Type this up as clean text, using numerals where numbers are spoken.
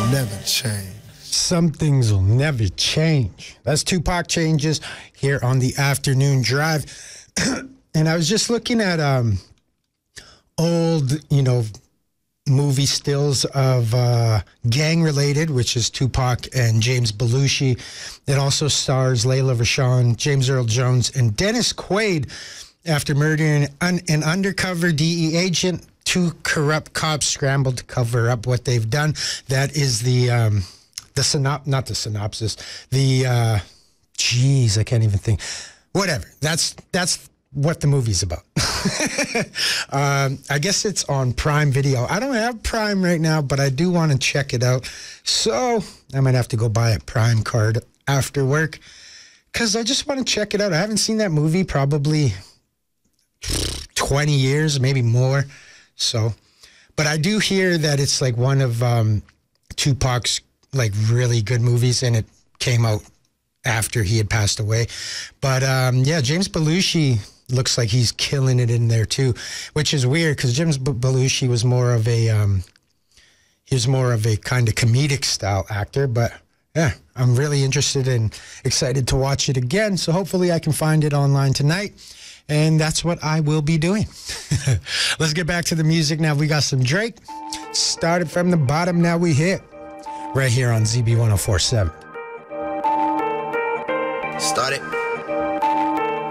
never change. Some things will never change. That's Tupac Changes here on the Afternoon Drive. And I was just looking at old, movie stills of Gang Related, which is Tupac and James Belushi. It also stars Layla Rashawn, James Earl Jones, and Dennis Quaid after murdering an undercover DEA agent. Two corrupt cops scrambled to cover up what they've done. That is the synopsis. I can't even think. Whatever. That's what the movie's about. I guess it's on Prime Video. I don't have Prime right now, but I do want to check it out. So I might have to go buy a Prime card after work because I just want to check it out. I haven't seen that movie probably 20 years, maybe more. So, but I do hear that it's like one of Tupac's like really good movies, and it came out after he had passed away. But James Belushi looks like he's killing it in there too, which is weird because James Belushi was more of a kind of comedic style actor. But yeah, I'm really interested and excited to watch it again. So hopefully I can find it online tonight. And that's what I will be doing. Let's get back to the music now. We got some Drake. Started from the bottom, now we hit. Right here on ZB 104.7. Started.